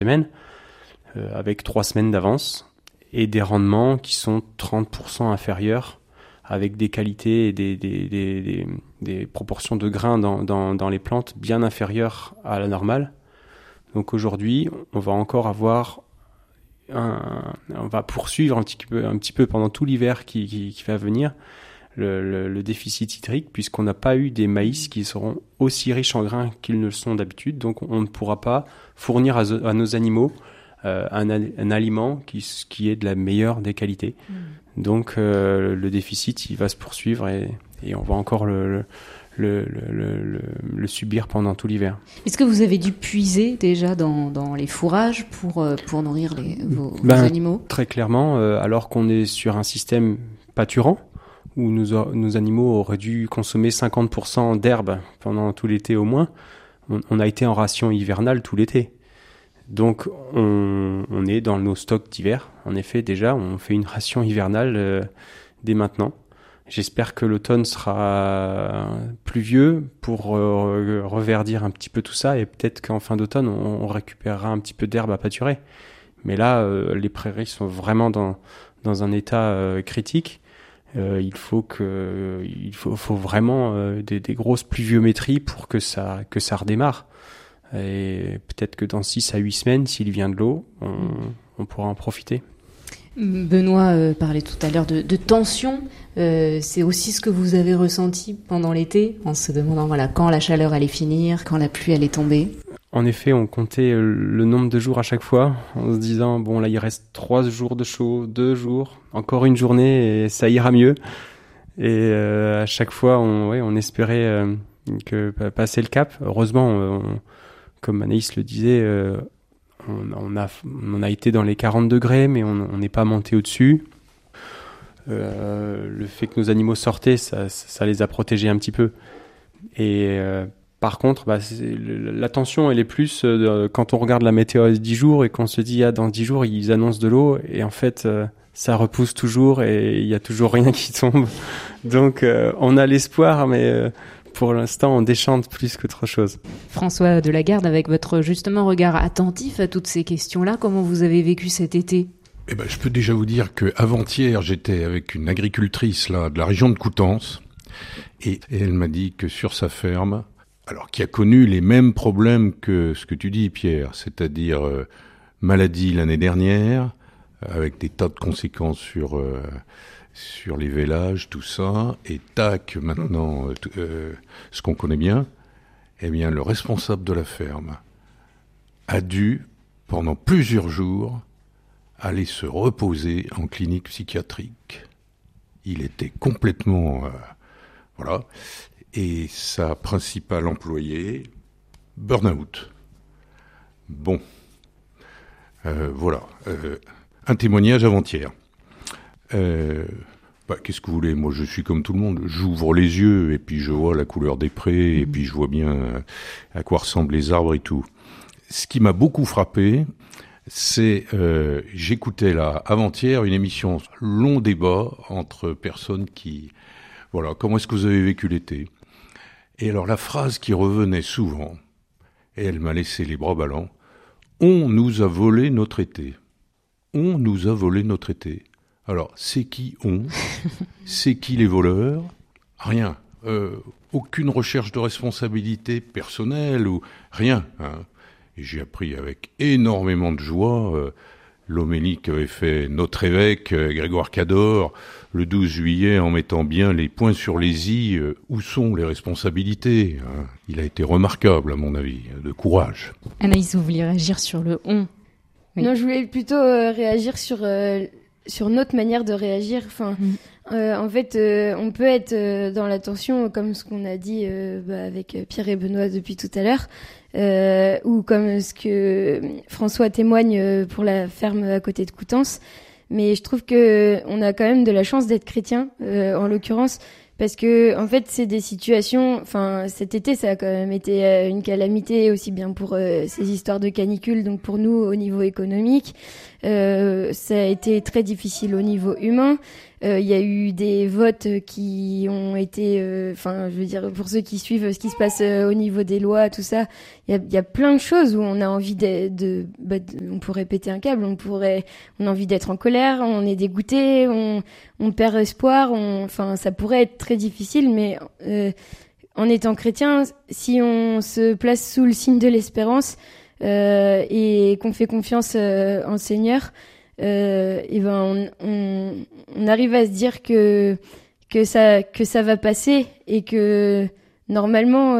semaine, avec 3 semaines d'avance, et des rendements qui sont 30% inférieurs, avec des qualités et des proportions de grains dans les plantes bien inférieures à la normale. Donc aujourd'hui, on va encore avoir on va poursuivre un petit peu pendant tout l'hiver qui va venir le déficit hydrique, puisqu'on n'a pas eu des maïs qui seront aussi riches en grains qu'ils ne le sont d'habitude. Donc on ne pourra pas fournir à nos animaux un aliment qui est de la meilleure des qualités. Donc le déficit, il va se poursuivre et on va encore le subir pendant tout l'hiver. Est-ce que vous avez dû puiser déjà dans les fourrages pour nourrir vos animaux ? Très clairement, alors qu'on est sur un système pâturant, où nos animaux auraient dû consommer 50% d'herbe pendant tout l'été au moins, on a été en ration hivernale tout l'été. Donc on est dans nos stocks d'hiver. En effet, déjà, on fait une ration hivernale dès maintenant. J'espère que l'automne sera pluvieux pour reverdir un petit peu tout ça, et peut-être qu'en fin d'automne, on récupérera un petit peu d'herbe à pâturer. Mais là, les prairies sont vraiment dans un état critique. Il faut vraiment des grosses pluviométries pour que ça redémarre. Et peut-être que dans 6 à 8 semaines, s'il vient de l'eau, on pourra en profiter. Benoît parlait tout à l'heure de tension. C'est aussi ce que vous avez ressenti pendant l'été, en se demandant quand la chaleur allait finir, quand la pluie allait tomber. En effet, on comptait le nombre de jours à chaque fois, en se disant, bon là il reste 3 jours de chaud, 2 jours, encore une journée et ça ira mieux. Et à chaque fois, on espérait que passer le cap. Heureusement, comme Anaïs le disait, on a été dans les 40 degrés, mais on n'est pas monté au-dessus. Le fait que nos animaux sortaient, ça les a protégés un petit peu. Et par contre, la tension, elle est plus quand on regarde la météo à 10 jours et qu'on se dit, dans 10 jours, ils annoncent de l'eau. Et en fait, ça repousse toujours et il n'y a toujours rien qui tombe. Donc, on a l'espoir, mais pour l'instant, on déchante plus qu'autre chose. François Delagarde, avec votre justement regard attentif à toutes ces questions-là, comment vous avez vécu cet été ? Je peux déjà vous dire que avant-hier, j'étais avec une agricultrice de la région de Coutances, et elle m'a dit que sur sa ferme, alors qui a connu les mêmes problèmes que ce que tu dis, Pierre, c'est-à-dire maladie l'année dernière, avec des tas de conséquences sur les vélages, tout ça, et maintenant, ce qu'on connaît bien, le responsable de la ferme a dû, pendant plusieurs jours, aller se reposer en clinique psychiatrique. Il était complètement... Et sa principale employée, burn-out. Bon. Un témoignage avant-hier. Qu'est-ce que vous voulez ? Moi, je suis comme tout le monde. J'ouvre les yeux et puis je vois la couleur des prés et puis je vois bien à quoi ressemblent les arbres et tout. Ce qui m'a beaucoup frappé, c'est j'écoutais avant-hier une émission, long débat entre personnes qui... comment est-ce que vous avez vécu l'été ? Et alors la phrase qui revenait souvent, et elle m'a laissé les bras ballants, on nous a volé notre été. On nous a volé notre été. Alors, c'est qui on ? C'est qui les voleurs ? Rien. Aucune recherche de responsabilité personnelle ou rien. Et j'ai appris avec énormément de joie l'homélie qu'avait fait notre évêque Grégoire Cador le 12 juillet en mettant bien les points sur les i. Où sont les responsabilités ? Il a été remarquable, à mon avis, de courage. Anaïs, vous vouliez réagir sur le on ? Oui. Non, je voulais plutôt réagir sur notre manière de réagir. En fait, on peut être dans la tension, comme ce qu'on a dit avec Pierre et Benoît depuis tout à l'heure, ou comme ce que François témoigne pour la ferme à côté de Coutances. Mais je trouve que on a quand même de la chance d'être chrétien, en l'occurrence, parce que en fait, c'est des situations. Cet été, ça a quand même été une calamité aussi bien pour ces histoires de canicule, donc pour nous au niveau économique, ça a été très difficile au niveau humain. Il y a eu des votes qui ont été, je veux dire, pour ceux qui suivent ce qui se passe au niveau des lois, tout ça, il y a plein de choses où on a envie on pourrait péter un câble, on a envie d'être en colère, on est dégoûté, on perd espoir, ça pourrait être très difficile, mais en étant chrétien, si on se place sous le signe de l'espérance et qu'on fait confiance en Seigneur, on arrive à se dire que ça va passer et que normalement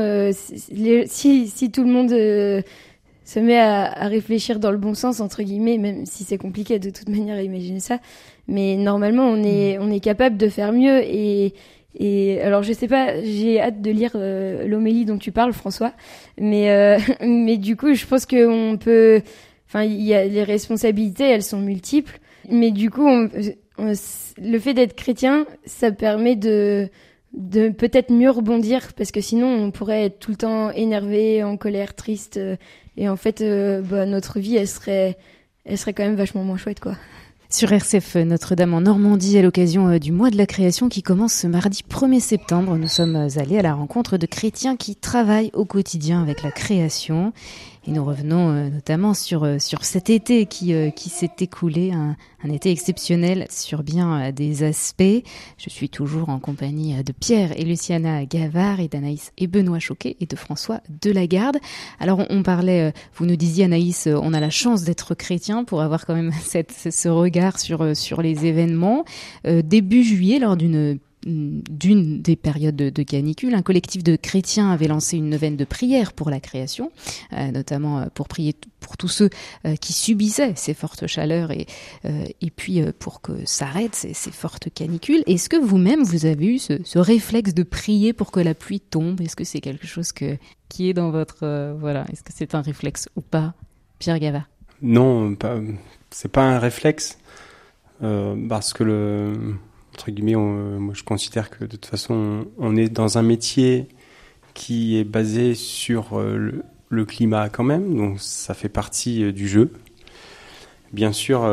si tout le monde se met à réfléchir dans le bon sens entre guillemets, même si c'est compliqué de toute manière à imaginer ça, mais normalement on est capable de faire mieux et alors je sais pas, j'ai hâte de lire l'homélie dont tu parles, François, mais du coup je pense que on peut. Enfin, il y a les responsabilités, elles sont multiples, mais du coup, le fait d'être chrétien, ça permet de peut-être mieux rebondir, parce que sinon, on pourrait être tout le temps énervé, en colère, triste, et en fait, notre vie, elle serait quand même vachement moins chouette, quoi. Sur RCF Notre-Dame en Normandie, à l'occasion du mois de la création qui commence ce mardi 1er septembre, nous sommes allés à la rencontre de chrétiens qui travaillent au quotidien avec la création. Et nous revenons notamment sur cet été qui s'est écoulé, un été exceptionnel sur bien des aspects. Je suis toujours en compagnie de Pierre et Luciana Gavard et d'Anaïs et Benoît Choquet et de François Delagarde. Alors on parlait, vous nous disiez Anaïs, on a la chance d'être chrétien pour avoir quand même ce regard sur les événements. Début juillet, lors d'une des périodes de canicule, un collectif de chrétiens avait lancé une neuvaine de prière pour la création, notamment pour prier pour tous ceux qui subissaient ces fortes chaleurs et puis pour que s'arrêtent ces fortes canicules. Est-ce que vous-même vous avez eu ce réflexe de prier pour que la pluie tombe? Est-ce que c'est quelque chose qui est dans votre est-ce que c'est un réflexe ou pas, Pierre Gavard? Non, c'est pas un réflexe parce que entre guillemets, moi je considère que de toute façon on est dans un métier qui est basé sur le climat quand même, donc ça fait partie du jeu. Bien sûr,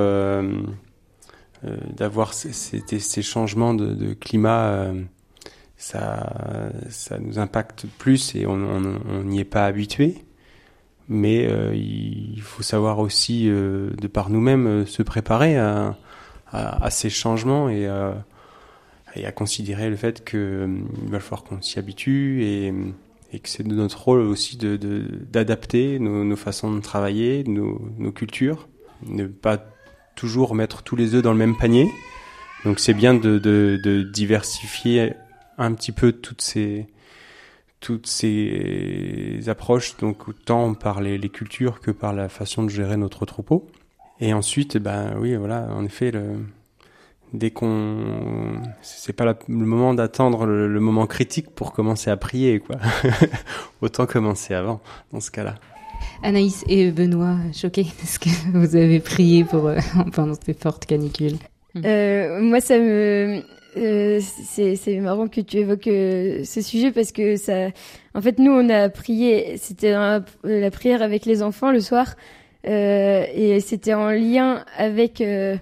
d'avoir ces changements de climat, ça nous impacte plus et on n'y est pas habitué. Mais il faut savoir aussi, de par nous-mêmes, se préparer à ces changements et à considérer le fait qu'il va falloir qu'on s'y habitue et que c'est de notre rôle aussi d'adapter nos façons de travailler, nos cultures, ne pas toujours mettre tous les œufs dans le même panier. Donc c'est bien de diversifier un petit peu toutes ces approches, donc autant par les cultures que par la façon de gérer notre troupeau. Et ensuite, oui, voilà, en effet, c'est pas le moment d'attendre le moment critique pour commencer à prier, quoi. Autant commencer avant, dans ce cas-là. Anaïs et Benoît Choquet, est-ce que vous avez prié pendant ces fortes canicules? Moi, ça me... c'est marrant que tu évoques ce sujet parce que ça... En fait, nous, on a prié, c'était la prière avec les enfants le soir, et c'était en lien avec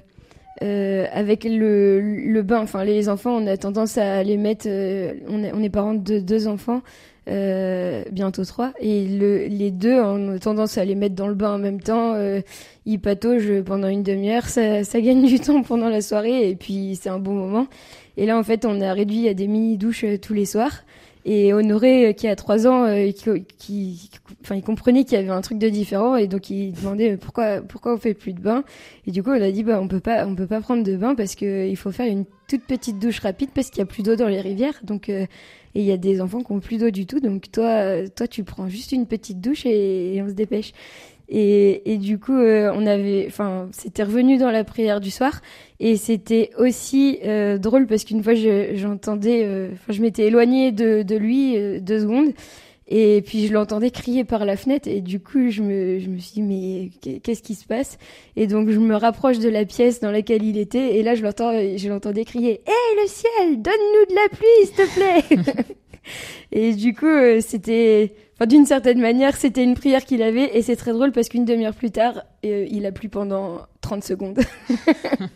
le bain. Enfin, les enfants, on a tendance à les mettre... on est parents de 2 enfants, bientôt 3, et les 2, on a tendance à les mettre dans le bain en même temps. Ils pataugent pendant une demi-heure, ça gagne du temps pendant la soirée, et puis c'est un bon moment. Et là, en fait, on a réduit à des mini-douches tous les soirs. Et Honoré, qui a 3 ans, il comprenait qu'il y avait un truc de différent, et donc il demandait pourquoi on fait plus de bain. Et du coup, on a dit on peut pas prendre de bain parce que il faut faire une toute petite douche rapide parce qu'il y a plus d'eau dans les rivières. Donc et il y a des enfants qui ont plus d'eau du tout. Donc toi, tu prends juste une petite douche et on se dépêche. Et du coup, c'était revenu dans la prière du soir, et c'était aussi drôle parce qu'une fois j'entendais, je m'étais éloignée de lui 2 secondes, et puis je l'entendais crier par la fenêtre, et du coup je me suis dit mais qu'est-ce qui se passe? Et donc je me rapproche de la pièce dans laquelle il était, et là je l'entendais crier « Hey le ciel, donne-nous de la pluie s'il te plaît !» Et du coup d'une certaine manière, c'était une prière qu'il avait, et c'est très drôle parce qu'une demi-heure plus tard, il a plu pendant 30 secondes.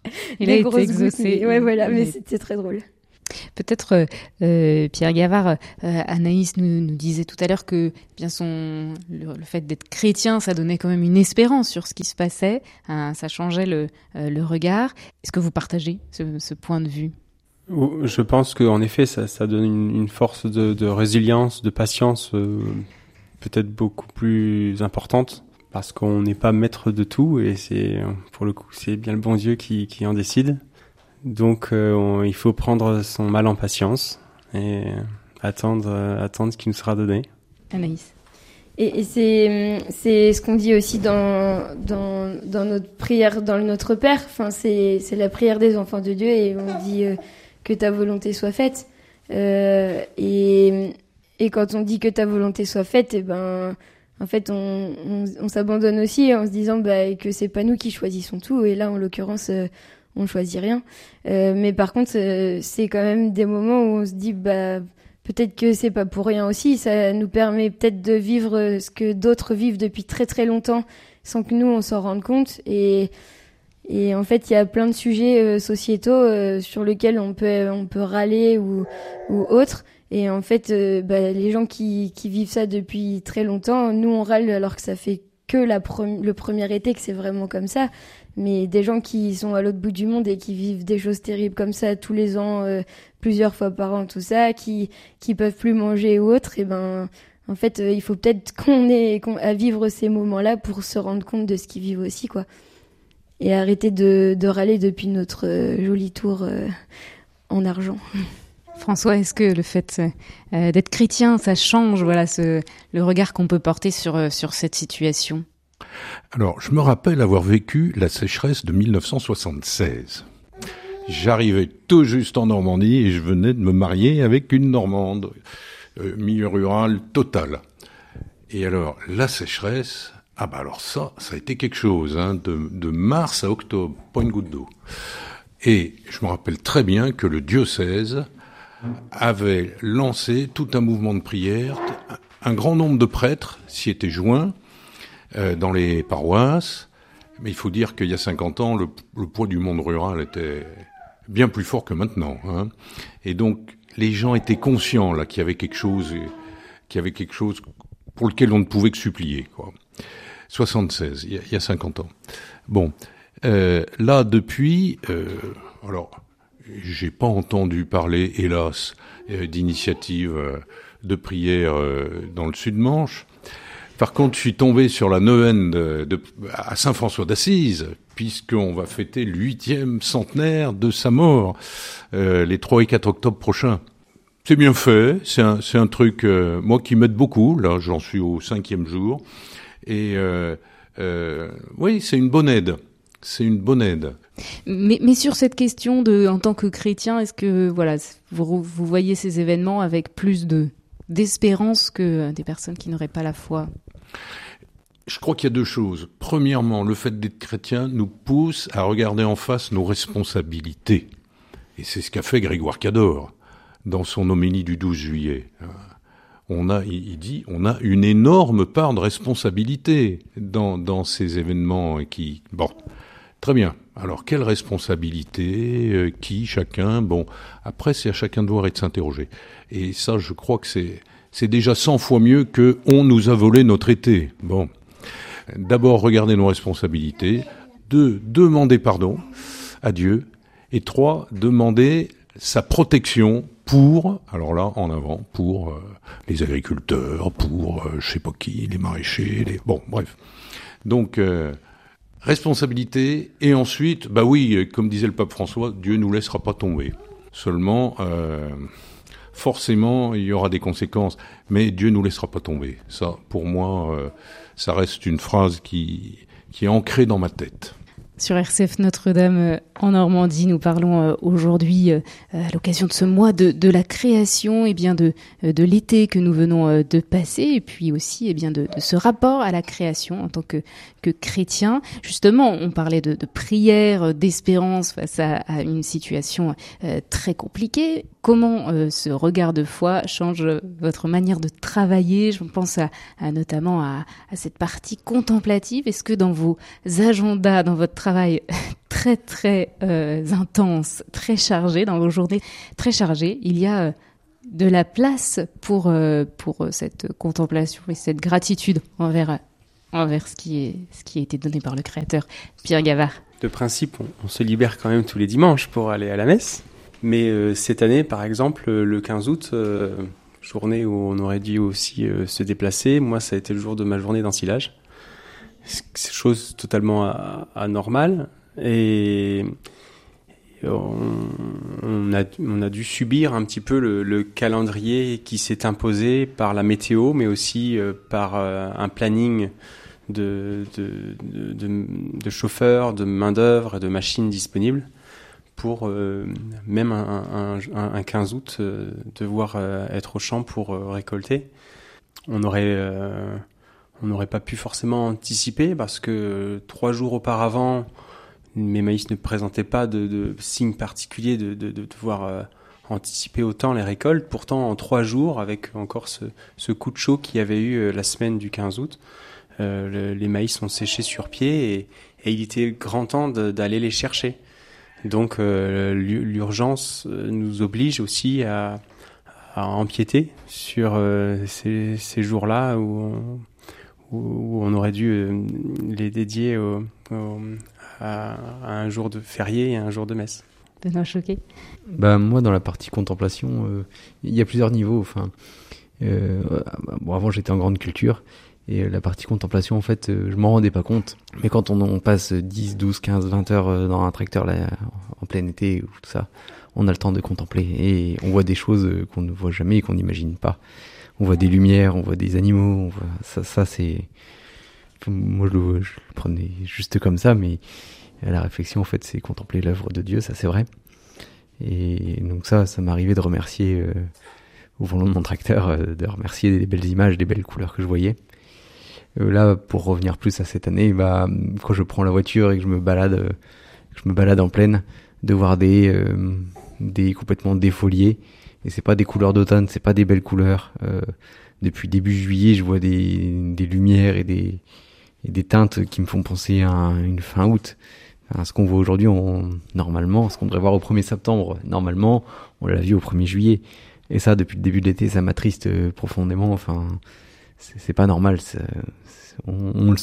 Il a été exaucé. Ouais, voilà, mais c'était très drôle. Peut-être Pierre Gavard, Anaïs nous disait tout à l'heure que bien le fait d'être chrétien, ça donnait quand même une espérance sur ce qui se passait, hein, ça changeait le regard. Est-ce que vous partagez ce point de vue ? Je pense qu'en effet, ça donne une force de résilience, de patience peut-être beaucoup plus importante, parce qu'on n'est pas maître de tout, et pour le coup, c'est bien le bon Dieu qui en décide. Donc il faut prendre son mal en patience et attendre ce qui nous sera donné. Anaïs. Et c'est ce qu'on dit aussi dans notre prière, dans le Notre Père. Enfin, c'est la prière des enfants de Dieu, et on dit que ta volonté soit faite. Et quand on dit que ta volonté soit faite, et ben en fait on s'abandonne aussi en se disant que c'est pas nous qui choisissons tout. Et là, en l'occurrence, on choisit rien. Mais par contre, c'est quand même des moments où on se dit peut-être que c'est pas pour rien aussi. Ça nous permet peut-être de vivre ce que d'autres vivent depuis très très longtemps sans que nous on s'en rende compte. Et en fait, il y a plein de sujets sociétaux sur lesquels on peut râler ou autre. Et en fait, les gens qui vivent ça depuis très longtemps, nous on râle alors que ça fait que le premier été que c'est vraiment comme ça. Mais des gens qui sont à l'autre bout du monde et qui vivent des choses terribles comme ça tous les ans, plusieurs fois par an, tout ça, qui peuvent plus manger ou autre, et en fait, il faut peut-être qu'on ait à vivre ces moments-là pour se rendre compte de ce qu'ils vivent aussi, quoi. Et arrêter de râler depuis notre joli tour en argent. François, est-ce que le fait d'être chrétien, ça change le regard qu'on peut porter sur cette situation ? Alors, je me rappelle avoir vécu la sécheresse de 1976. J'arrivais tout juste en Normandie et je venais de me marier avec une Normande, milieu rural total. Et alors, la sécheresse, alors ça a été quelque chose, hein, de mars à octobre, pas une goutte d'eau. Et je me rappelle très bien que le diocèse avait lancé tout un mouvement de prière, un grand nombre de prêtres s'y étaient joints, dans les paroisses, mais il faut dire qu'il y a 50 ans, le poids du monde rural était bien plus fort que maintenant, hein. Et donc, les gens étaient conscients, là, qu'il y avait quelque chose pour lequel on ne pouvait que supplier, quoi. 76, il y a 50 ans. Bon. Là, depuis, alors, j'ai pas entendu parler, hélas, d'initiatives de prière dans le Sud-Manche. Par contre, je suis tombé sur la neuvaine à Saint-François d'Assise, puisqu'on va fêter le 8e centenaire de sa mort, les 3 et 4 octobre prochains. C'est bien fait, c'est un truc, moi, qui m'aide beaucoup. Là, j'en suis au 5e jour. Et oui, c'est une bonne aide. C'est une bonne aide. Mais sur cette question en tant que chrétien, est-ce que vous voyez ces événements avec plus d'espérance que des personnes qui n'auraient pas la foi? Je crois qu'il y a deux choses. Premièrement, le fait d'être chrétien nous pousse à regarder en face nos responsabilités. Et c'est ce qu'a fait Grégoire Cadore dans son homélie du 12 juillet. Il dit, on a une énorme part de responsabilité dans ces événements très bien. Alors, quelle responsabilité, qui, chacun, après, c'est à chacun de voir et de s'interroger. Et ça, je crois que c'est déjà 100 fois mieux que on nous a volé notre été. Bon. D'abord, regarder nos responsabilités. 2, demander pardon à Dieu. Et 3, demander sa protection pour les agriculteurs, pour je sais pas qui, les maraîchers, bref. Donc, responsabilité, et ensuite, comme disait le pape François, Dieu nous laissera pas tomber. Seulement, forcément, il y aura des conséquences, mais Dieu nous laissera pas tomber. Ça, pour moi, ça reste une phrase qui est ancrée dans ma tête. Sur RCF Notre-Dame en Normandie, nous parlons aujourd'hui à l'occasion de ce mois de la création, et bien de l'été que nous venons de passer, et puis aussi de ce rapport à la création en tant que chrétien. Justement, on parlait de prière, d'espérance face à une situation très compliquée. Comment ce regard de foi change votre manière de travailler? Je pense notamment à cette partie contemplative. Est-ce que dans vos agendas, dans votre travail très très intenses, très chargés, dans vos journées très chargées, il y a de la place pour cette contemplation et cette gratitude envers ce qui a été donné par le Créateur. Pierre Gavard. De principe, on se libère quand même tous les dimanches pour aller à la messe. Mais cette année, par exemple, le 15 août, journée où on aurait dû aussi se déplacer, moi, ça a été le jour de ma journée d'ensilage. C'est chose totalement anormale. Et on a dû subir un petit peu le calendrier qui s'est imposé par la météo, mais aussi par un planning de chauffeurs, de main-d'œuvre et de machines disponibles pour même un 15 août devoir être au champ pour récolter. On n'aurait pas pu forcément anticiper parce que 3 jours auparavant, mes maïs ne présentaient pas de signes particuliers de devoir anticiper autant les récoltes. Pourtant, en 3 jours, avec encore ce coup de chaud qu'il y avait eu la semaine du 15 août, les maïs ont séché sur pied et il était grand temps d'aller les chercher. Donc l'urgence nous oblige aussi à empiéter sur ces jours-là où on aurait dû les dédier à un jour de férié et à un jour de messe. Benoît Choquet. Moi, dans la partie contemplation, il y a plusieurs niveaux. Enfin, avant, j'étais en grande culture. Et la partie contemplation, en fait, je m'en rendais pas compte. Mais quand on passe 10, 12, 15, 20 heures dans un tracteur là, en plein été ou tout ça, on a le temps de contempler. Et on voit des choses qu'on ne voit jamais et qu'on n'imagine pas. On voit des lumières, on voit des animaux. Ça c'est... Moi, je le prenais juste comme ça, mais la réflexion, en fait, c'est contempler l'œuvre de Dieu, ça c'est vrai. Et donc ça m'arrivait de remercier, au volant de mon tracteur, de remercier des belles images, des belles couleurs que je voyais. Là, pour revenir plus à cette année, quand je prends la voiture et que je me balade en plaine, de voir des complètement défoliés, et c'est pas des couleurs d'automne, c'est pas des belles couleurs. Depuis début juillet, je vois des lumières et des teintes qui me font penser à une fin août. Enfin, ce qu'on voit aujourd'hui, normalement, ce qu'on devrait voir au 1er septembre, normalement, on l'a vu au 1er juillet. Et ça, depuis le début de l'été, ça m'attriste profondément. Enfin, c'est pas normal. On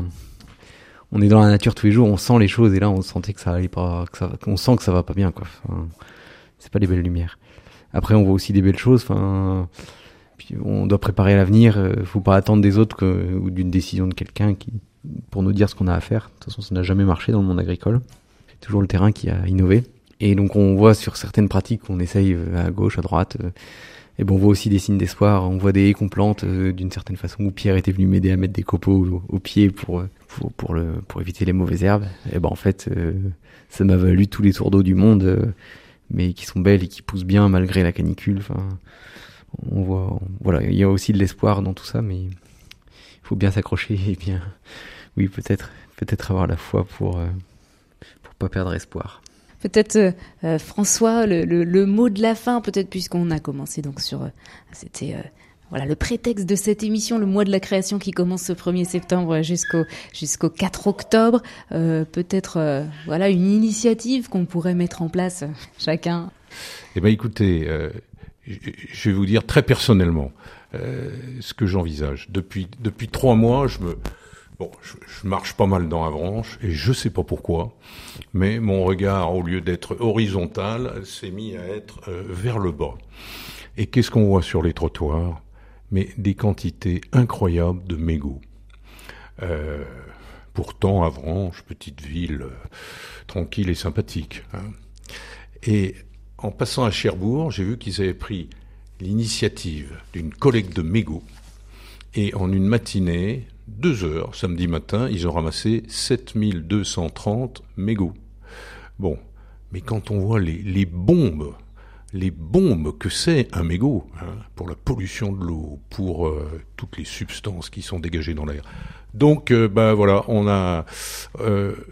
est dans la nature tous les jours, on sent les choses, et là, on sentait que ça allait pas, on sent que ça va pas bien, quoi. Enfin, c'est pas des belles lumières. Après, on voit aussi des belles choses. Enfin, puis on doit préparer l'avenir. Faut pas attendre des autres ou d'une décision de quelqu'un pour nous dire ce qu'on a à faire. De toute façon, ça n'a jamais marché dans le monde agricole. C'est toujours le terrain qui a innové. Et donc, on voit sur certaines pratiques qu'on essaye à gauche, à droite. Et on voit aussi des signes d'espoir. On voit des haies qu'on plante d'une certaine façon, où Pierre était venu m'aider à mettre des copeaux au pied pour éviter les mauvaises herbes. Et en fait, ça m'a valu tous les tours d'eau du monde, mais qui sont belles et qui poussent bien malgré la canicule. Enfin, on voit, voilà, il y a aussi de l'espoir dans tout ça, mais il faut bien s'accrocher et bien, oui, peut-être avoir la foi pour pas perdre espoir. Peut-être François, le mot de la fin, peut-être, puisqu'on a commencé donc c'était le prétexte de cette émission, le mois de la création qui commence ce 1er septembre jusqu'au 4 octobre. Peut-être une initiative qu'on pourrait mettre en place chacun. Eh bien, écoutez, je vais vous dire très personnellement ce que j'envisage. Depuis 3 mois, je marche pas mal dans Avranches et je sais pas pourquoi, mais mon regard, au lieu d'être horizontal, s'est mis à être vers le bas. Et qu'est-ce qu'on voit sur les trottoirs ? Mais des quantités incroyables de mégots. Pourtant, Avranches, petite ville tranquille et sympathique. Hein. Et en passant à Cherbourg, j'ai vu qu'ils avaient pris l'initiative d'une collecte de mégots. Et en une matinée, 2 heures, samedi matin, ils ont ramassé 7230 mégots. Bon, mais quand on voit les bombes que c'est un mégot, pour la pollution de l'eau, pour toutes les substances qui sont dégagées dans l'air. Donc,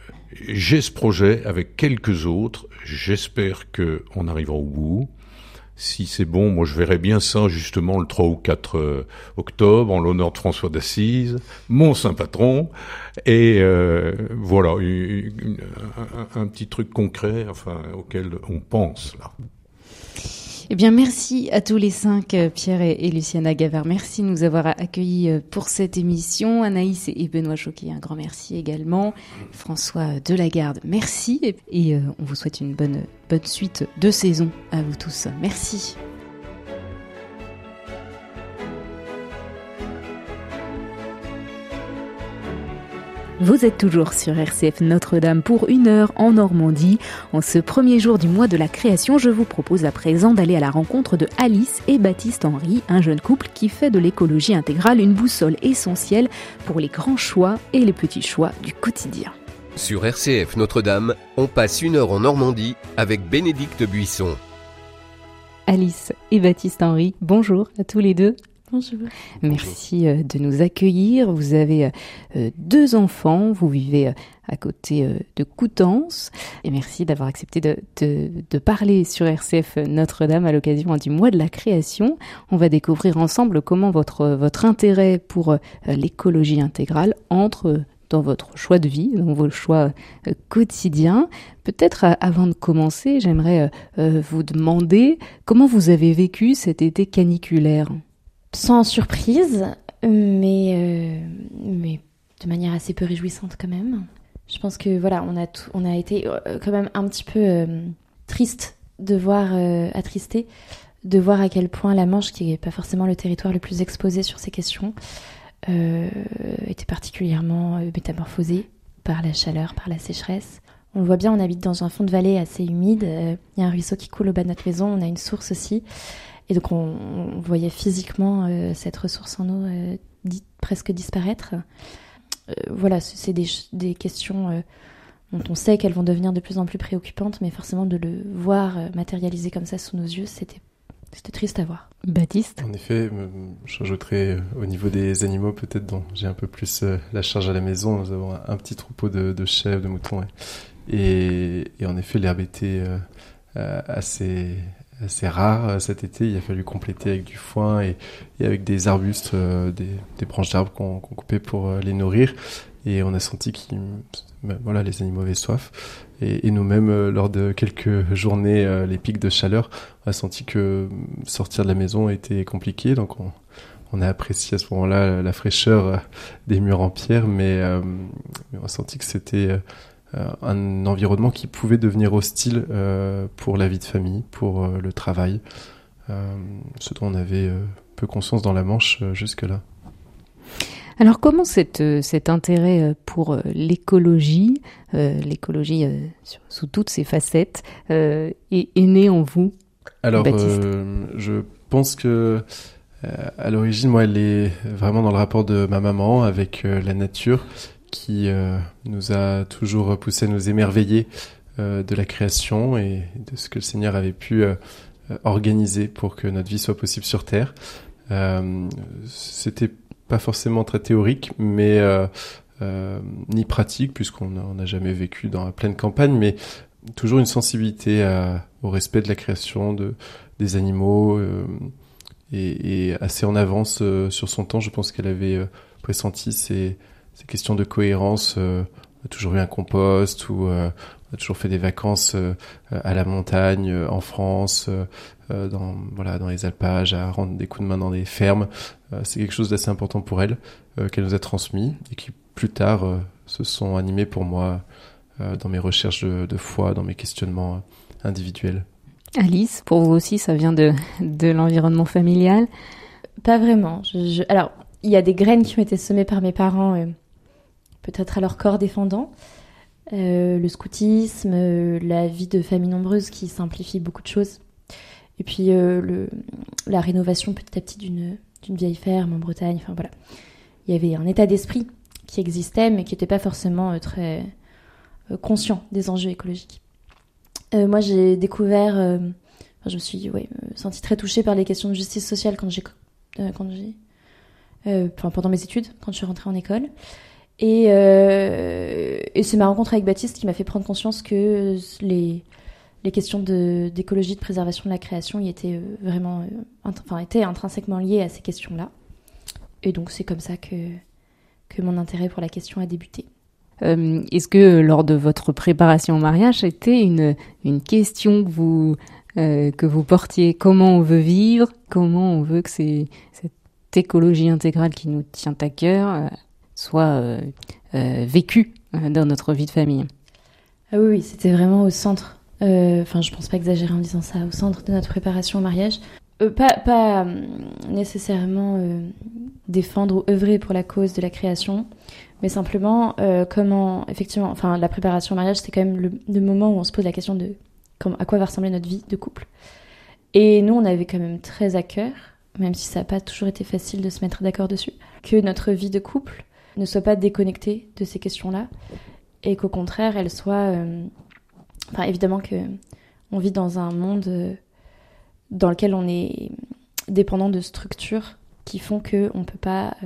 j'ai ce projet avec quelques autres. J'espère qu'on arrivera au bout. Si c'est bon, moi je verrais bien ça justement le 3 ou 4 octobre en l'honneur de François d'Assise, mon saint patron, et voilà un petit truc concret, enfin auquel on pense là. Eh bien, merci à tous les 5, Pierre et Luciana Gavard. Merci de nous avoir accueillis pour cette émission. Anaïs et Benoît Choquet, un grand merci également. François Delagarde, merci. Et on vous souhaite une bonne suite de saison à vous tous. Merci. Vous êtes toujours sur RCF Notre-Dame pour 1 heure en Normandie. En ce premier jour du mois de la création, je vous propose à présent d'aller à la rencontre de Alice et Baptiste Henry, un jeune couple qui fait de l'écologie intégrale une boussole essentielle pour les grands choix et les petits choix du quotidien. Sur RCF Notre-Dame, on passe 1 heure en Normandie avec Bénédicte Buisson. Alice et Baptiste Henry, bonjour à tous les deux. Bonjour. Merci de nous accueillir. Vous avez 2 enfants, vous vivez à côté de Coutances. Et merci d'avoir accepté de parler sur RCF Notre-Dame à l'occasion du mois de la création. On va découvrir ensemble comment votre intérêt pour l'écologie intégrale entre dans votre choix de vie, dans vos choix quotidiens. Peut-être avant de commencer, j'aimerais vous demander comment vous avez vécu cet été caniculaire. Sans surprise, mais de manière assez peu réjouissante quand même. Je pense que voilà, on a été quand même un petit peu triste de voir, attristé, de voir à quel point la Manche, qui n'est pas forcément le territoire le plus exposé sur ces questions, était particulièrement métamorphosée par la chaleur, par la sécheresse. On le voit bien, on habite dans un fond de vallée assez humide. Il y a un ruisseau qui coule au bas de notre maison, on a une source aussi. Et donc on voyait physiquement cette ressource en eau presque disparaître. Voilà, c'est des questions dont on sait qu'elles vont devenir de plus en plus préoccupantes, mais forcément de le voir matérialiser comme ça sous nos yeux, c'était triste à voir. Baptiste ? En effet, j'ajouterais au niveau des animaux peut-être dont j'ai un peu plus la charge à la maison. Nous avons un petit troupeau de chèvres, de moutons. Et en effet, l'herbe était assez rare cet été. Il a fallu compléter avec du foin et avec des arbustes, des branches d'arbres qu'on coupait pour les nourrir. Et on a senti les animaux avaient soif. Et nous-mêmes, lors de quelques journées, les pics de chaleur, on a senti que sortir de la maison était compliqué. Donc on a apprécié à ce moment-là la fraîcheur des murs en pierre, mais on a senti que c'était un environnement qui pouvait devenir hostile pour la vie de famille, pour le travail, ce dont on avait peu conscience dans la Manche jusque-là. Alors comment cet intérêt pour l'écologie sous toutes ses facettes, est né en vous, Alors, Baptiste ? Je pense que à l'origine, moi, elle est vraiment dans le rapport de ma maman avec la nature, qui nous a toujours poussé à nous émerveiller de la création et de ce que le Seigneur avait pu organiser pour que notre vie soit possible sur Terre. C'était pas forcément très théorique, mais ni pratique, puisqu'on n'a jamais vécu dans la pleine campagne, mais toujours une sensibilité au respect de la création des animaux, et assez en avance sur son temps. Je pense qu'elle avait pressenti ces questions de cohérence. On a toujours eu un compost, ou on a toujours fait des vacances à la montagne, en France, dans les alpages, à rendre des coups de main dans des fermes. C'est quelque chose d'assez important pour elle, qu'elle nous a transmis, et qui plus tard se sont animés pour moi dans mes recherches de foi, dans mes questionnements individuels. Alice, pour vous aussi, ça vient de l'environnement familial ? Pas vraiment. Alors, il y a des graines qui ont été semées par mes parents, peut-être à leur corps défendant. Le scoutisme, la vie de famille nombreuse qui simplifie beaucoup de choses. Et puis la rénovation petit à petit d'une vieille ferme en Bretagne. Enfin voilà, il y avait un état d'esprit qui existait, mais qui n'était pas forcément très conscient des enjeux écologiques. Moi, j'ai découvert, je me suis sentie très touchée par les questions de justice sociale pendant mes études, quand je suis rentrée en école. Et c'est ma rencontre avec Baptiste qui m'a fait prendre conscience que les les questions d'écologie, de préservation de la création y étaient vraiment étaient intrinsèquement liées à ces questions-là. Et donc c'est comme ça que mon intérêt pour la question a débuté. Est-ce que lors de votre préparation au mariage, c'était une question que vous portiez? Comment on veut vivre? Comment on veut que cette écologie intégrale qui nous tient à cœur soit vécue dans notre vie de famille? Ah oui, c'était vraiment au centre. Je pense pas exagérer en disant ça, au centre de notre préparation au mariage. Pas nécessairement défendre ou œuvrer pour la cause de la création, mais simplement comment, effectivement, la préparation au mariage, c'est quand même le moment où on se pose la question de à quoi va ressembler notre vie de couple. Et nous, on avait quand même très à cœur, même si ça n'a pas toujours été facile de se mettre d'accord dessus, que notre vie de couple ne soit pas déconnectée de ces questions-là, et qu'au contraire, elle soit... évidemment qu'on vit dans un monde dans lequel on est dépendant de structures qui font qu'on peut pas...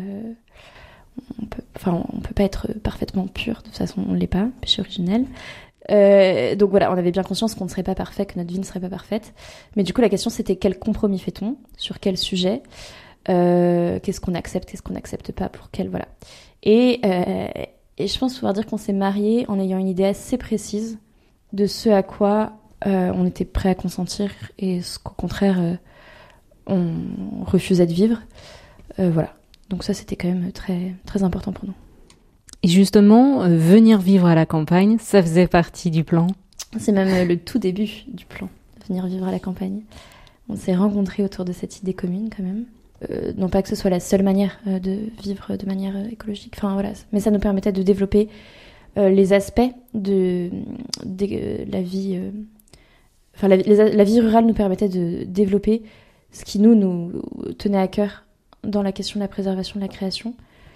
on peut pas être parfaitement pur, de toute façon on l'est pas, péché originel. Donc voilà, on avait bien conscience qu'on ne serait pas parfait, que notre vie ne serait pas parfaite. Mais du coup, la question c'était quel compromis fait-on, sur quel sujet, qu'est-ce qu'on accepte, qu'est-ce qu'on n'accepte pas, pour quel... Voilà. Et je pense pouvoir dire qu'on s'est mariés en ayant une idée assez précise de ce à quoi on était prêt à consentir et ce qu'au contraire on refusait de vivre. Voilà. Donc ça, c'était quand même très, très important pour nous. Et justement, venir vivre à la campagne, ça faisait partie du plan? C'est même le tout début du plan, venir vivre à la campagne. On s'est rencontrés autour de cette idée commune quand même. Non pas que ce soit la seule manière de vivre de manière écologique, mais ça nous permettait de développer les aspects de la vie... la vie rurale nous permettait de développer ce qui nous tenait à cœur dans la question de la préservation de la création.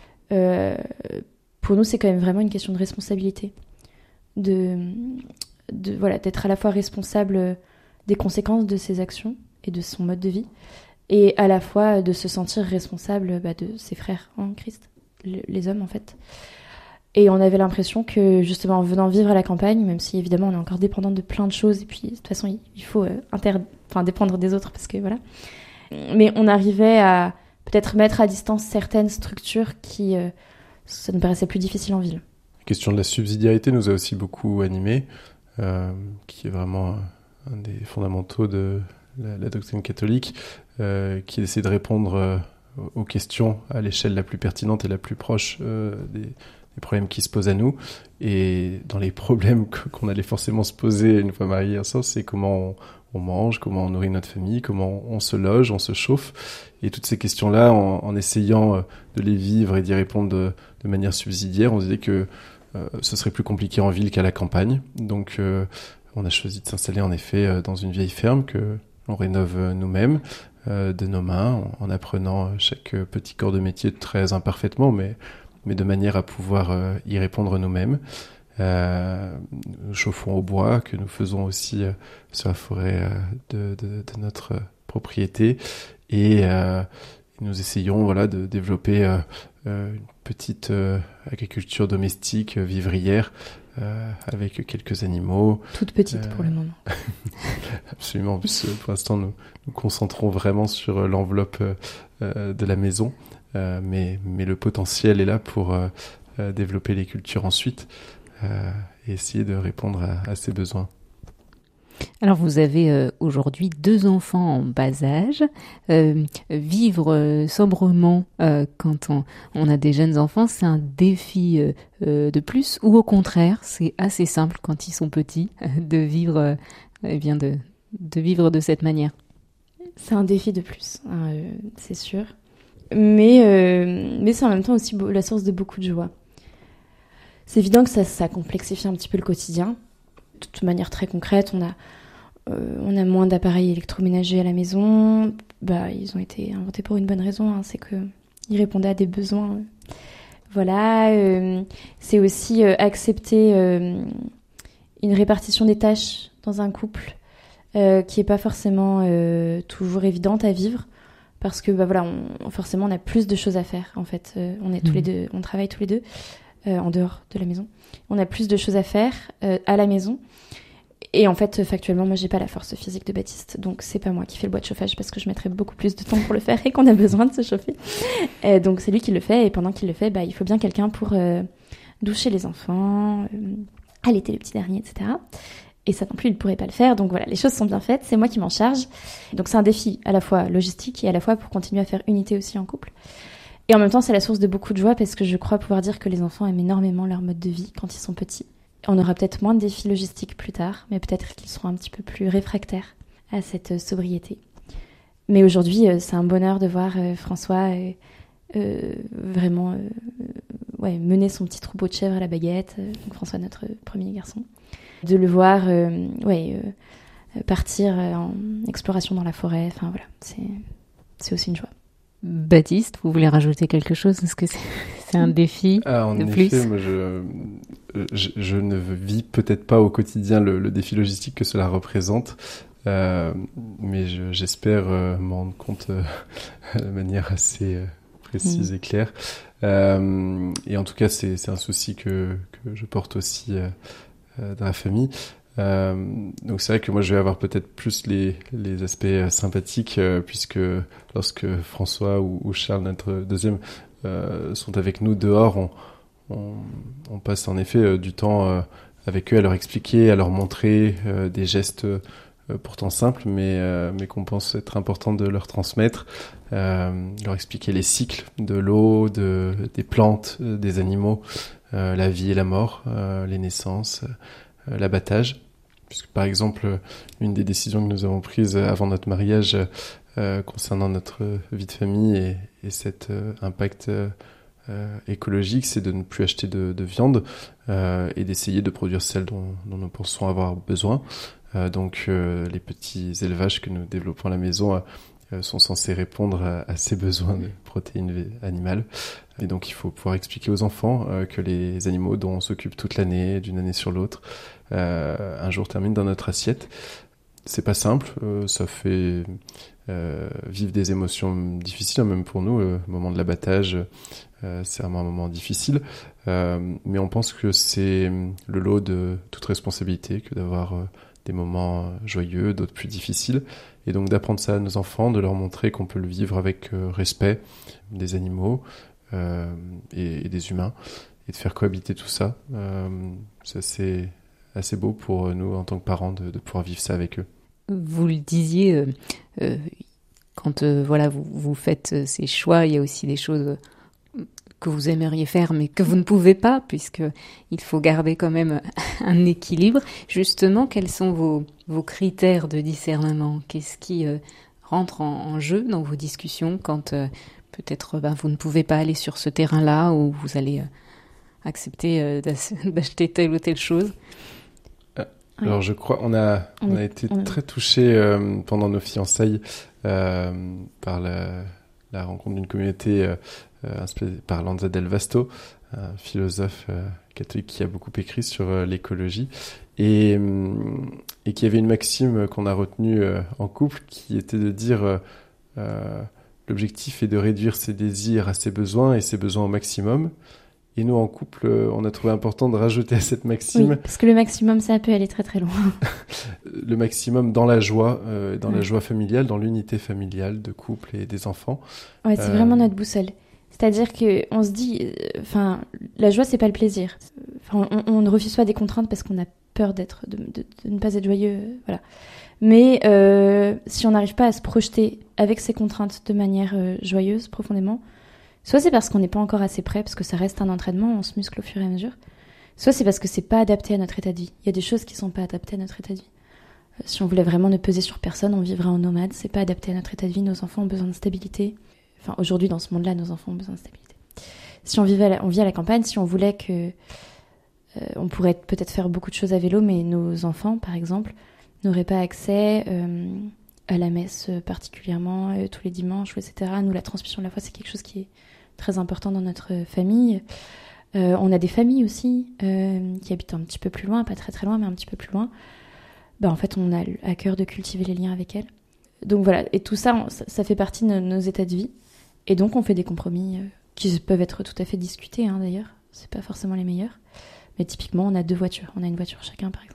Pour nous, c'est quand même vraiment une question de responsabilité. D'être à la fois responsable des conséquences de ses actions et de son mode de vie, et à la fois de se sentir responsable de ses frères en Christ, les hommes en fait. Et on avait l'impression que justement en venant vivre à la campagne, même si évidemment on est encore dépendant de plein de choses, et puis de toute façon il faut dépendre des autres parce que voilà. Mais on arrivait à peut-être mettre à distance certaines structures qui, ça nous paraissait plus difficile en ville. La question de la subsidiarité nous a aussi beaucoup animés, qui est vraiment un des fondamentaux de la doctrine catholique, qui essaie de répondre aux questions à l'échelle la plus pertinente et la plus proche des problèmes qui se posent à nous. Et dans les problèmes qu'on allait forcément se poser une fois mariés ensemble, c'est comment on mange, comment on nourrit notre famille, comment on se loge, on se chauffe. Et toutes ces questions-là, en essayant de les vivre et d'y répondre de manière subsidiaire, on se disait que ce serait plus compliqué en ville qu'à la campagne. Donc on a choisi de s'installer en effet dans une vieille ferme que l'on rénove nous-mêmes, de nos mains, en apprenant chaque petit corps de métier très imparfaitement, mais de manière à pouvoir y répondre nous-mêmes. Nous chauffons au bois, que nous faisons aussi sur la forêt de notre propriété, et nous essayons de développer une petite agriculture domestique, vivrière, avec quelques animaux. Toute petite pour le moment. Absolument. En plus, pour l'instant, nous concentrons vraiment sur l'enveloppe de la maison, mais le potentiel est là pour développer les cultures ensuite et essayer de répondre à ces besoins. Alors vous avez aujourd'hui 2 enfants en bas âge. Vivre sobrement quand on a des jeunes enfants, c'est un défi de plus, ou au contraire, c'est assez simple quand ils sont petits de vivre, de vivre de cette manière? C'est un défi de plus, c'est sûr. Mais c'est en même temps aussi la source de beaucoup de joie. C'est évident que ça complexifie un petit peu le quotidien. De toute manière très concrète, on a moins d'appareils électroménagers à la maison. Ils ont été inventés pour une bonne raison, c'est qu'ils répondaient à des besoins. Voilà. C'est aussi accepter une répartition des tâches dans un couple qui n'est pas forcément toujours évidente à vivre. Parce que forcément on a plus de choses à faire en fait. On est tous les deux, on travaille tous les deux en dehors de la maison. On a plus de choses à faire à la maison, Et en fait, factuellement, moi, j'ai pas la force physique de Baptiste, donc c'est pas moi qui fais le bois de chauffage parce que je mettrais beaucoup plus de temps pour le faire et qu'on a besoin de se chauffer. Donc c'est lui qui le fait, et pendant qu'il le fait, il faut bien quelqu'un pour doucher les enfants, allaiter les petits derniers, etc. Et ça non plus, il pourrait pas le faire. Donc voilà, les choses sont bien faites, c'est moi qui m'en charge. Donc c'est un défi à la fois logistique et à la fois pour continuer à faire unité aussi en couple. Et en même temps, c'est la source de beaucoup de joie parce que je crois pouvoir dire que les enfants aiment énormément leur mode de vie quand ils sont petits. On aura peut-être moins de défis logistiques plus tard, mais peut-être qu'ils seront un petit peu plus réfractaires à cette sobriété. Mais aujourd'hui, c'est un bonheur de voir François vraiment mener son petit troupeau de chèvres à la baguette. Donc François, notre premier garçon. De le voir partir en exploration dans la forêt. Enfin voilà, c'est aussi une joie. Baptiste, vous voulez rajouter quelque chose? Est-ce que c'est un défi de plus? En effet, moi, je ne vis peut-être pas au quotidien le défi logistique que cela représente, mais j'espère m'en rendre compte de manière assez précise et claire. Et en tout cas, c'est un souci que je porte aussi dans la famille. Donc c'est vrai que moi je vais avoir peut-être plus les aspects sympathiques puisque lorsque François ou Charles, notre deuxième, sont avec nous dehors, on passe en effet du temps avec eux à leur expliquer, à leur montrer des gestes pourtant simples mais qu'on pense être important de leur transmettre, leur expliquer les cycles de l'eau, des plantes, des animaux, la vie et la mort, les naissances, l'abattage. Puisque par exemple, une des décisions que nous avons prises avant notre mariage concernant notre vie de famille et cet impact écologique, c'est de ne plus acheter de viande et d'essayer de produire celle dont nous pensons avoir besoin. Donc les petits élevages que nous développons à la maison sont censés répondre à ces besoins de protéines animales. Et donc il faut pouvoir expliquer aux enfants que les animaux dont on s'occupe toute l'année, d'une année sur l'autre, un jour terminent dans notre assiette. C'est pas simple, ça fait vivre des émotions difficiles, même pour nous. Le moment de l'abattage, c'est vraiment un moment difficile, mais on pense que c'est le lot de toute responsabilité que d'avoir des moments joyeux, d'autres plus difficiles, et donc d'apprendre ça à nos enfants, de leur montrer qu'on peut le vivre avec respect des animaux et des humains, et de faire cohabiter tout ça. Ça c'est assez beau pour nous en tant que parents de pouvoir vivre ça avec eux. Vous le disiez, quand vous faites ces choix, il y a aussi des choses que vous aimeriez faire mais que vous ne pouvez pas, puisqu'il faut garder quand même un équilibre. Justement, quels sont vos critères de discernement? Qu'est-ce qui rentre en jeu dans vos discussions quand peut-être vous ne pouvez pas aller sur ce terrain-là, ou vous allez accepter d'acheter telle ou telle chose? Alors je crois on a été très touchés pendant nos fiançailles par la rencontre d'une communauté inspirée par Lanza del Vasto, un philosophe catholique qui a beaucoup écrit sur l'écologie et qui avait une maxime qu'on a retenue en couple, qui était de dire l'objectif est de réduire ses désirs à ses besoins et ses besoins au maximum. Et nous, en couple, on a trouvé important de rajouter à cette maxime... Oui, parce que le maximum, ça peut aller très très loin. Le maximum dans la joie, la joie familiale, dans l'unité familiale de couple et des enfants. Ouais, c'est vraiment notre boussole. C'est-à-dire qu'on se dit... la joie, c'est pas le plaisir. On ne refuse pas des contraintes parce qu'on a peur de ne pas être joyeux. Voilà. Mais si on n'arrive pas à se projeter avec ces contraintes de manière joyeuse, profondément... Soit c'est parce qu'on n'est pas encore assez prêt, parce que ça reste un entraînement, on se muscle au fur et à mesure. Soit c'est parce que c'est pas adapté à notre état de vie. Il y a des choses qui sont pas adaptées à notre état de vie. Si on voulait vraiment ne peser sur personne, on vivrait en nomade. C'est pas adapté à notre état de vie. Nos enfants ont besoin de stabilité. Enfin, aujourd'hui, dans ce monde-là, nos enfants ont besoin de stabilité. Si on vit à la campagne, si on voulait que... on pourrait peut-être faire beaucoup de choses à vélo, mais nos enfants, par exemple, n'auraient pas accès... à la messe particulièrement, tous les dimanches, etc. Nous, la transmission de la foi, c'est quelque chose qui est très important dans notre famille. On a des familles aussi qui habitent un petit peu plus loin, pas très très loin, mais un petit peu plus loin. En fait, on a à cœur de cultiver les liens avec elles. Donc voilà, et tout ça, ça fait partie de nos états de vie. Et donc, on fait des compromis qui peuvent être tout à fait discutés, d'ailleurs. C'est pas forcément les meilleurs. Mais typiquement, on a 2 voitures. On a une voiture chacun, par exemple.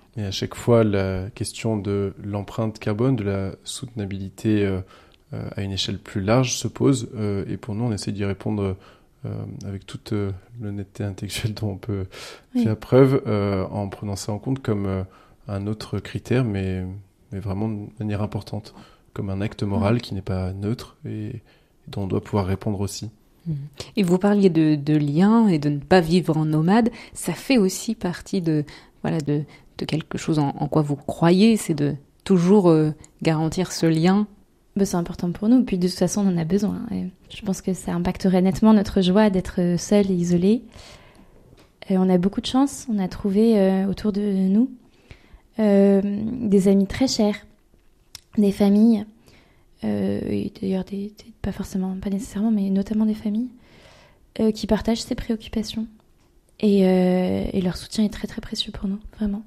Et à chaque fois, la question de l'empreinte carbone, de la soutenabilité à une échelle plus large se pose. Et pour nous, on essaie d'y répondre avec toute l'honnêteté intellectuelle dont on peut faire preuve, en prenant ça en compte comme un autre critère, mais vraiment de manière importante, comme un acte moral qui n'est pas neutre et dont on doit pouvoir répondre aussi. Et vous parliez de lien et de ne pas vivre en nomade. Ça fait aussi partie de quelque chose en quoi vous croyez, c'est de toujours garantir ce lien. C'est important pour nous, puis de toute façon on en a besoin. Et je pense que ça impacterait nettement notre joie d'être seul et isolé. On a beaucoup de chance, on a trouvé autour de nous des amis très chers, des familles, et d'ailleurs pas nécessairement, mais notamment des familles qui partagent ces préoccupations. Et leur soutien est très très précieux pour nous, vraiment.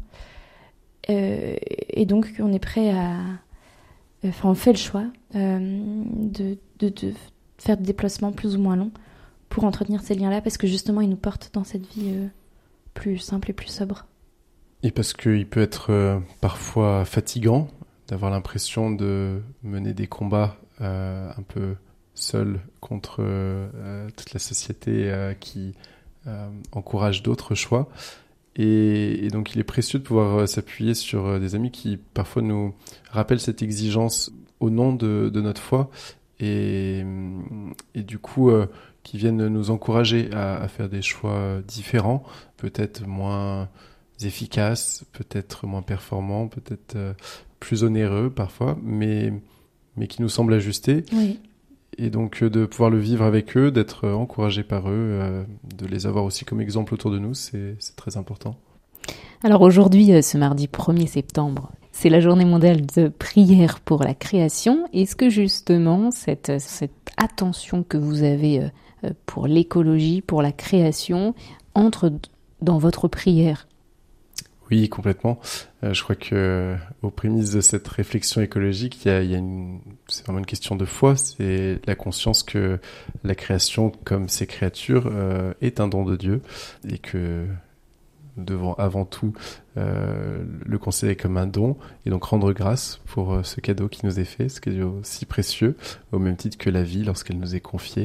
Et donc on est prêt on fait le choix de faire des déplacements plus ou moins longs pour entretenir ces liens-là, parce que justement ils nous portent dans cette vie plus simple et plus sobre. Et parce qu'il peut être parfois fatigant d'avoir l'impression de mener des combats un peu seul contre toute la société qui encourage d'autres choix. Et donc il est précieux de pouvoir s'appuyer sur des amis qui parfois nous rappellent cette exigence au nom de notre foi et du coup qui viennent nous encourager à faire des choix différents, peut-être moins efficaces, peut-être moins performants, peut-être plus onéreux parfois, mais qui nous semblent ajustés. Oui. Et donc de pouvoir le vivre avec eux, d'être encouragé par eux, de les avoir aussi comme exemple autour de nous, c'est très important. Alors aujourd'hui, ce mardi 1er septembre, c'est la journée mondiale de prière pour la création. Est-ce que justement cette attention que vous avez pour l'écologie, pour la création, entre dans votre prière ? Oui, complètement. Je crois que aux prémices de cette réflexion écologique, c'est vraiment une question de foi. C'est la conscience que la création, comme ces créatures, est un don de Dieu et que nous devons avant tout le considérer comme un don et donc rendre grâce pour ce cadeau qui nous est fait, ce cadeau si précieux, au même titre que la vie lorsqu'elle nous est confiée.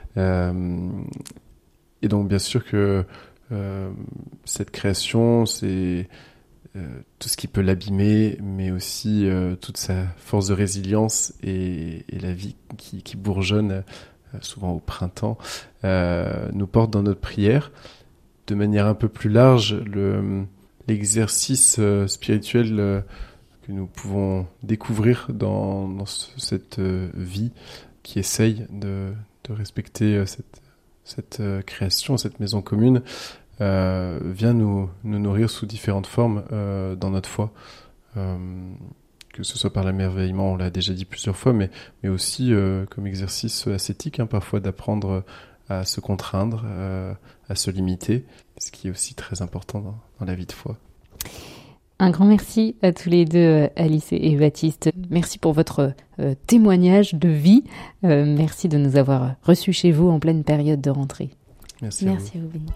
Et donc bien sûr que cette création, c'est tout ce qui peut l'abîmer, mais aussi toute sa force de résilience et la vie qui bourgeonne souvent au printemps, nous porte dans notre prière. De manière un peu plus large, l'exercice spirituel que nous pouvons découvrir dans cette vie qui essaye de respecter cette création, cette maison commune, vient nous nourrir sous différentes formes dans notre foi. Que ce soit par l'émerveillement, on l'a déjà dit plusieurs fois, mais aussi comme exercice ascétique, parfois d'apprendre à se contraindre, à se limiter, ce qui est aussi très important dans la vie de foi. Un grand merci à tous les deux, Alice et Baptiste. Merci pour votre témoignage de vie. Merci de nous avoir reçus chez vous en pleine période de rentrée. Merci à vous, Bénédicte.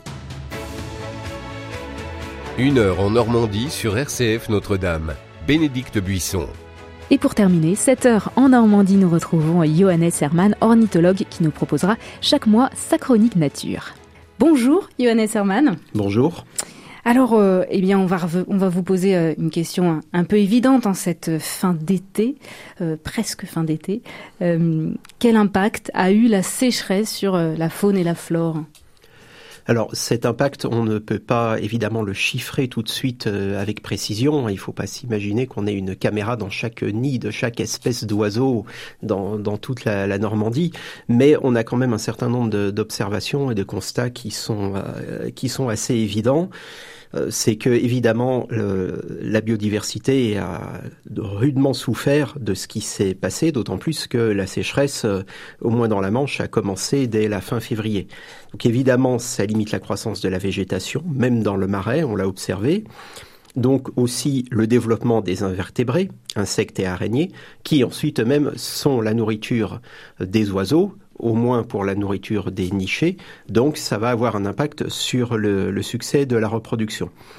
1 heure en Normandie sur RCF Notre-Dame. Bénédicte Buisson. Et pour terminer, 7 heures en Normandie, nous retrouvons Johannes Hermann, ornithologue, qui nous proposera chaque mois sa chronique nature. Bonjour Johannes Hermann. Bonjour. Alors, on va vous poser une question un peu évidente en cette fin d'été, presque fin d'été. Quel impact a eu la sécheresse sur la faune et la flore ? Alors cet impact, on ne peut pas évidemment le chiffrer tout de suite avec précision. Il ne faut pas s'imaginer qu'on ait une caméra dans chaque nid de chaque espèce d'oiseau dans toute la Normandie, mais on a quand même un certain nombre d'observations et de constats qui sont assez évidents. C'est que évidemment la biodiversité a rudement souffert de ce qui s'est passé, d'autant plus que la sécheresse, au moins dans la Manche, a commencé dès la fin février. Donc évidemment, ça limite la croissance de la végétation, même dans le Marais, on l'a observé. Donc aussi le développement des invertébrés, insectes et araignées, qui ensuite eux-mêmes sont la nourriture des oiseaux, au moins pour la nourriture des nichés. Donc ça va avoir un impact sur le succès de la reproduction.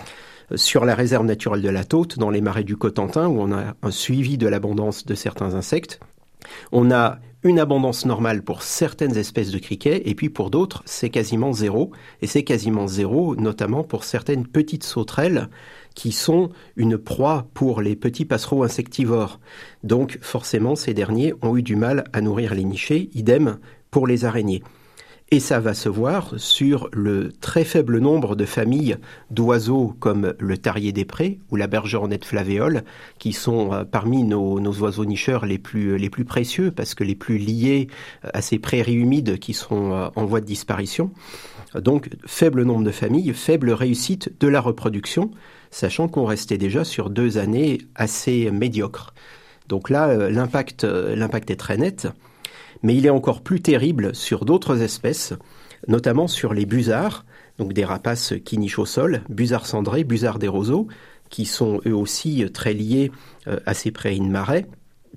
Sur la réserve naturelle de la Taute, dans les marais du Cotentin, où on a un suivi de l'abondance de certains insectes, on a une abondance normale pour certaines espèces de criquets, et puis pour d'autres, c'est quasiment zéro. Et c'est quasiment zéro, notamment pour certaines petites sauterelles qui sont une proie pour les petits passereaux insectivores. Donc forcément, ces derniers ont eu du mal à nourrir les nichés, idem pour les araignées. Et ça va se voir sur le très faible nombre de familles d'oiseaux comme le tarier des prés ou la bergeronnette flavéole, qui sont parmi nos oiseaux nicheurs les plus précieux, parce que les plus liés à ces prairies humides qui sont en voie de disparition. Donc faible nombre de familles, faible réussite de la reproduction, sachant qu'on restait déjà sur 2 années assez médiocres. Donc là, l'impact est très net. Mais il est encore plus terrible sur d'autres espèces, notamment sur les busards, donc des rapaces qui nichent au sol, busards cendrés, busards des roseaux, qui sont eux aussi très liés à ces prairies de marais.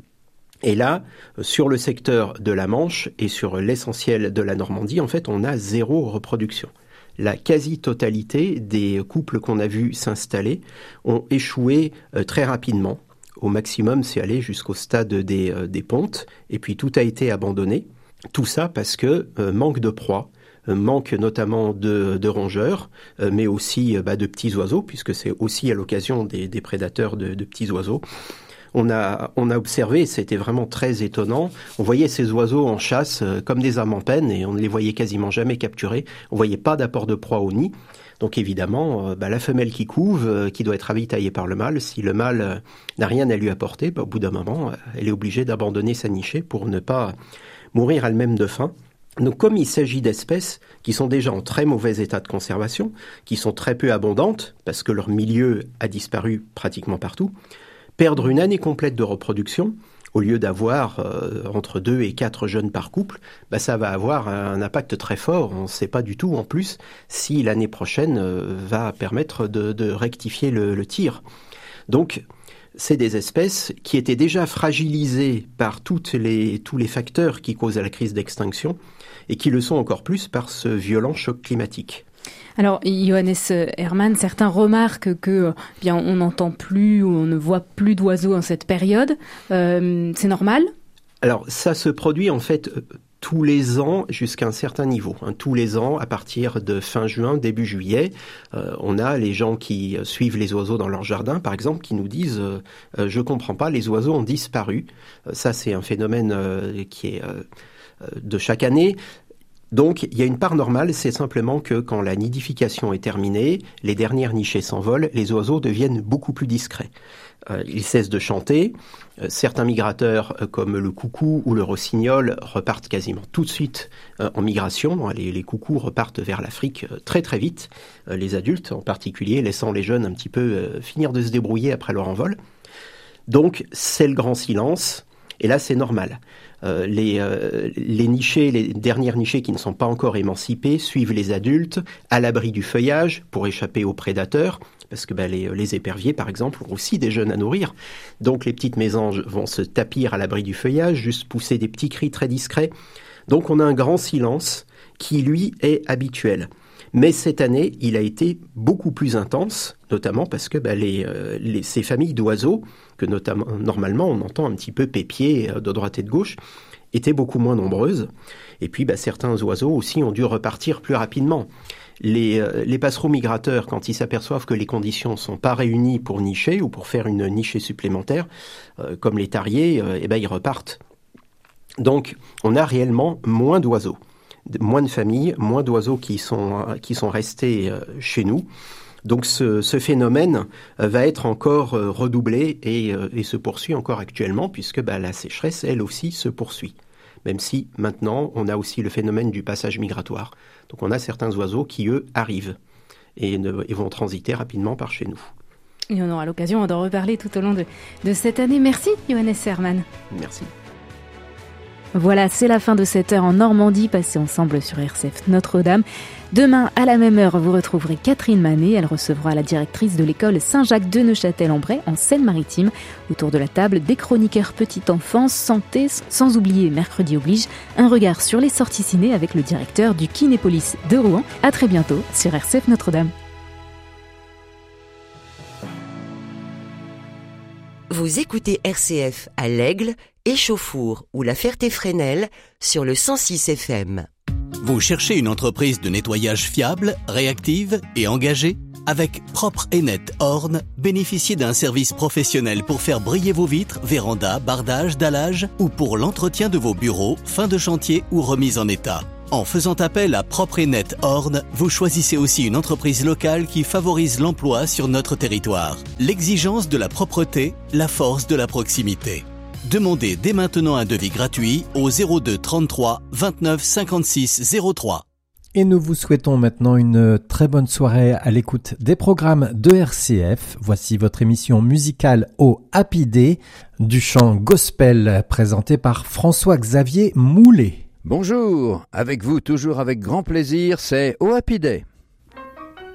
Et là, sur le secteur de la Manche et sur l'essentiel de la Normandie, en fait, on a 0 reproduction. La quasi-totalité des couples qu'on a vus s'installer ont échoué très rapidement. Au maximum, c'est allé jusqu'au stade des pontes, et puis tout a été abandonné. Tout ça parce que manque de proie, manque notamment de rongeurs, mais aussi de petits oiseaux, puisque c'est aussi à l'occasion des prédateurs de petits oiseaux. On a observé, c'était vraiment très étonnant, on voyait ces oiseaux en chasse comme des âmes en peine, et on ne les voyait quasiment jamais capturés. On voyait pas d'apport de proie au nid. Donc évidemment, la femelle qui couve, qui doit être ravitaillée par le mâle, si le mâle n'a rien à lui apporter, au bout d'un moment, elle est obligée d'abandonner sa nichée pour ne pas mourir elle-même de faim. Donc comme il s'agit d'espèces qui sont déjà en très mauvais état de conservation, qui sont très peu abondantes, parce que leur milieu a disparu pratiquement partout, perdre une année complète de reproduction, au lieu d'avoir entre 2 et 4 jeunes par couple, ça va avoir un impact très fort. On ne sait pas du tout, en plus, si l'année prochaine va permettre de rectifier le tir. Donc, c'est des espèces qui étaient déjà fragilisées par tous les facteurs qui causent la crise d'extinction et qui le sont encore plus par ce violent choc climatique. Alors, Johannes Herrmann, certains remarquent que on n'entend plus ou on ne voit plus d'oiseaux en cette période. C'est normal ? Alors, ça se produit en fait tous les ans jusqu'à un certain niveau. Tous les ans, à partir de fin juin, début juillet, on a les gens qui suivent les oiseaux dans leur jardin, par exemple, qui nous disent « je comprends pas, les oiseaux ont disparu ». Ça, c'est un phénomène qui est de chaque année. Donc, il y a une part normale, c'est simplement que quand la nidification est terminée, les dernières nichées s'envolent, les oiseaux deviennent beaucoup plus discrets. Ils cessent de chanter. Certains migrateurs, comme le coucou ou le rossignol, repartent quasiment tout de suite en migration. Les coucous repartent vers l'Afrique très très vite, les adultes en particulier, laissant les jeunes un petit peu finir de se débrouiller après leur envol. Donc, c'est le grand silence, et là, c'est normal. Les nichées, les dernières nichées qui ne sont pas encore émancipées suivent les adultes à l'abri du feuillage pour échapper aux prédateurs, parce que les éperviers, par exemple, ont aussi des jeunes à nourrir. Donc les petites mésanges vont se tapir à l'abri du feuillage, juste pousser des petits cris très discrets. Donc on a un grand silence qui, lui, est habituel. Mais cette année, il a été beaucoup plus intense, notamment parce que ces familles d'oiseaux, que normalement on entend un petit peu pépier de droite et de gauche, étaient beaucoup moins nombreuses. Et puis certains oiseaux aussi ont dû repartir plus rapidement. Les passereaux migrateurs, quand ils s'aperçoivent que les conditions ne sont pas réunies pour nicher ou pour faire une nichée supplémentaire, comme les tariers, ils repartent. Donc on a réellement moins d'oiseaux. Moins de familles, moins d'oiseaux qui sont restés chez nous. Donc ce phénomène va être encore redoublé et se poursuit encore actuellement, puisque la sécheresse, elle aussi, se poursuit. Même si maintenant, on a aussi le phénomène du passage migratoire. Donc on a certains oiseaux qui, eux, arrivent et vont transiter rapidement par chez nous. Et on aura l'occasion d'en reparler tout au long de cette année. Merci, Johannes Herrmann. Merci. Voilà, c'est la fin de cette heure en Normandie, passée ensemble sur RCF Notre-Dame. Demain, à la même heure, vous retrouverez Catherine Manet. Elle recevra la directrice de l'école Saint-Jacques de Neufchâtel-en-Bray, en Seine-Maritime. Autour de la table, des chroniqueurs petite enfance, santé, sans oublier Mercredi oblige, un regard sur les sorties ciné avec le directeur du Kinépolis de Rouen. À très bientôt sur RCF Notre-Dame. Vous écoutez RCF à l'Aigle, Échauffour ou la Ferté-Fresnel sur le 106 FM. Vous cherchez une entreprise de nettoyage fiable, réactive et engagée ? Avec Propre et Net Orne, bénéficiez d'un service professionnel pour faire briller vos vitres, vérandas, bardages, dallages ou pour l'entretien de vos bureaux, fin de chantier ou remise en état. En faisant appel à Propre et Net Orne, vous choisissez aussi une entreprise locale qui favorise l'emploi sur notre territoire. L'exigence de la propreté, la force de la proximité. Demandez dès maintenant un devis gratuit au 02 33 29 56 03. Et nous vous souhaitons maintenant une très bonne soirée à l'écoute des programmes de RCF. Voici votre émission musicale au Happy Day, du chant gospel présenté par François-Xavier Moulet. Bonjour, avec vous toujours avec grand plaisir, c'est au Happy Day.